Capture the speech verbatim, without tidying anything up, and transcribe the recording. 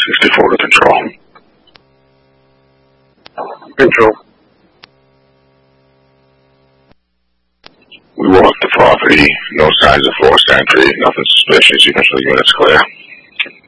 sixty-four to control. Control. We walked the property, no signs of forced entry, nothing suspicious, you can show units clear.